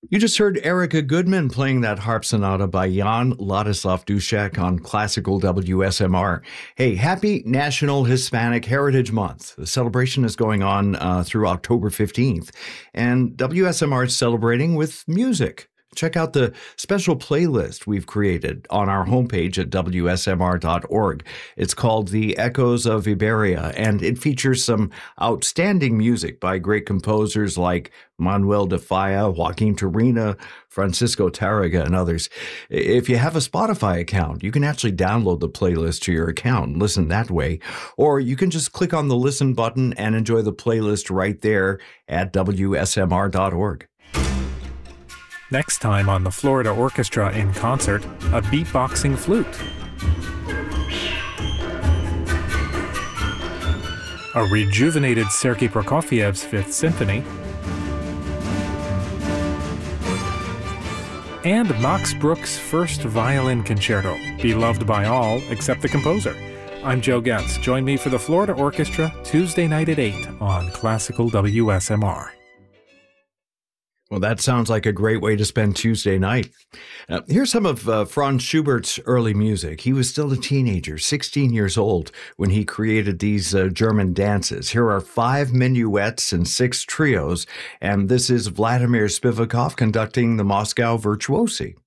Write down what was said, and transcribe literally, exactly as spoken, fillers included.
You just heard Erica Goodman playing that harp sonata by Jan Ladislav Dushek on classical W S M R. Hey, happy National Hispanic Heritage Month. The celebration is going on uh, through October fifteenth, and W S M R is celebrating with music. Check out the special playlist we've created on our homepage at W S M R dot org. It's called The Echoes of Iberia, and it features some outstanding music by great composers like Manuel de Falla, Joaquin Turina, Francisco Tárrega, and others. If you have a Spotify account, you can actually download the playlist to your account and listen that way. Or you can just click on the listen button and enjoy the playlist right there at W S M R dot org. Next time on the Florida Orchestra in Concert, a beatboxing flute. A rejuvenated Sergei Prokofiev's Fifth Symphony. And Max Bruch's first violin concerto, beloved by all except the composer. I'm Joe Getz. Join me for the Florida Orchestra Tuesday night at eight on Classical W S M R. Well, that sounds like a great way to spend Tuesday night. Uh, here's some of uh, Franz Schubert's early music. He was still a teenager, sixteen years old, when he created these uh, German dances. Here are five minuets and six trios, and this is Vladimir Spivakov conducting the Moscow Virtuosi.